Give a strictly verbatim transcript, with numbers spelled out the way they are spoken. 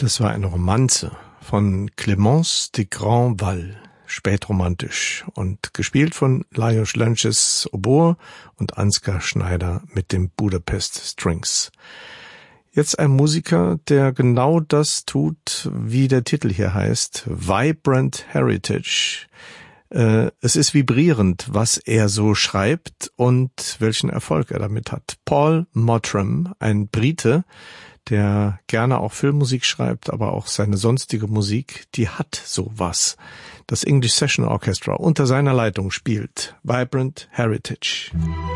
Das war eine Romanze von Clémence de Grandval, spätromantisch, und gespielt von Lajos Lönches Oboe und Ansgar Schneider mit dem Budapest Strings. Jetzt ein Musiker, der genau das tut, wie der Titel hier heißt, Vibrant Heritage. Äh, es ist vibrierend, was er so schreibt und welchen Erfolg er damit hat. Paul Mottram, ein Brite, der gerne auch Filmmusik schreibt, aber auch seine sonstige Musik, die hat sowas. Das English Session Orchestra unter seiner Leitung spielt Vibrant Heritage.